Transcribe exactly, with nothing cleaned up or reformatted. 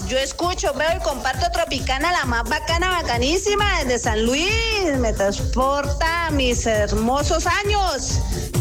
Yo escucho, veo y comparto Tropicana, la más bacana, bacanísima, desde San Luis. Me transporta a mis hermosos años.